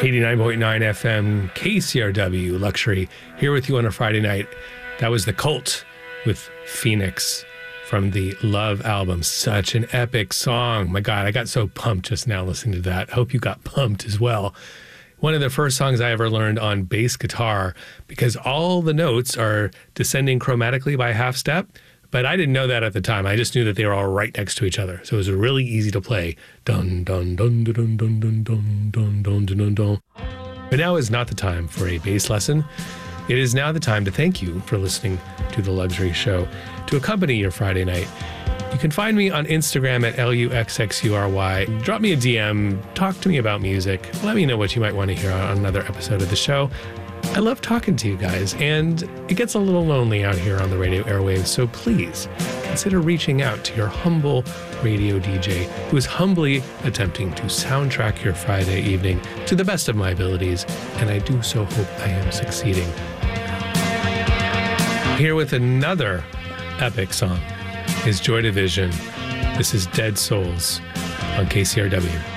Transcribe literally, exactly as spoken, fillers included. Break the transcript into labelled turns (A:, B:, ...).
A: eighty-nine point nine F M, K C R W, Luxury, here with you on a Friday night. That was The Cult with Phoenix from the Love album. Such an epic song. My God, I got so pumped just now listening to that. Hope you got pumped as well. One of the first songs I ever learned on bass guitar, because all the notes are descending chromatically by a half step. But I didn't know that at the time. I just knew that they were all right next to each other. So it was really easy to play. Dun, dun, dun, dun, dun, dun, dun, dun, dun, dun, dun, dun. But now is not the time for a bass lesson. It is now the time to thank you for listening to The Luxury Show. To accompany your Friday night, you can find me on Instagram at L U X X U R Y. Drop me a D M. Talk to me about music. Let me know what you might want to hear on another episode of the show. I love talking to you guys, and it gets a little lonely out here on the radio airwaves, so please consider reaching out to your humble radio D J who is humbly attempting to soundtrack your Friday evening to the best of my abilities, and I do so hope I am succeeding. Here with another epic song is Joy Division. This is Dead Souls on K C R W.